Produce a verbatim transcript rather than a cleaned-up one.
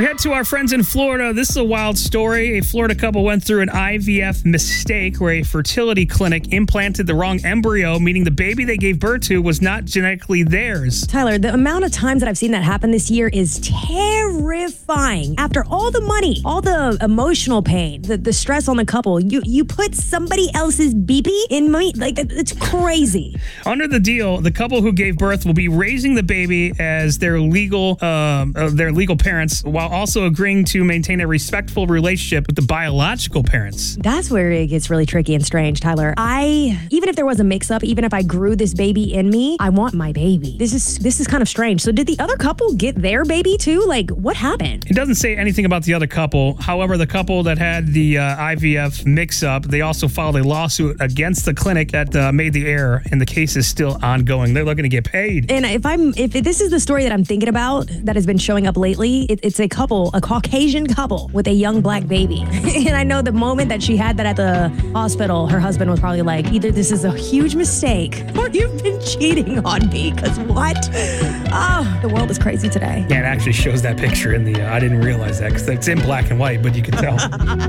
We head to our friends in Florida. This is a wild story. A Florida couple went through an I V F mistake where a fertility clinic implanted the wrong embryo, meaning the baby they gave birth to was not genetically theirs. Tyler, the amount of times that I've seen that happen this year is terrifying. After all the money, all the emotional pain, the, the stress on the couple, you you put somebody else's baby in me? Like, it's crazy. Under the deal, the couple who gave birth will be raising the baby as their legal, um, uh, their legal parents, while also agreeing to maintain a respectful relationship with the biological parents. That's where it gets really tricky and strange, Tyler. I, even if there was a mix-up, even if I grew this baby in me, I want my baby. This is this is kind of strange. So did the other couple get their baby too? Like, what happened? It doesn't say anything about the other couple. However, the couple that had the uh, I V F mix-up, they also filed a lawsuit against the clinic that uh, made the error, and the case is still ongoing. They're looking to get paid. And if I'm, if this is the story that I'm thinking about that has been showing up lately, it, it's a couple, a Caucasian couple with a young black baby. And I know the moment that she had that at the hospital, her husband was probably like, either this is a huge mistake or you've been cheating on me, because what? Oh, the world is crazy today. Yeah, it actually shows that picture in the, uh, I didn't realize that because it's in black and white, but you can tell.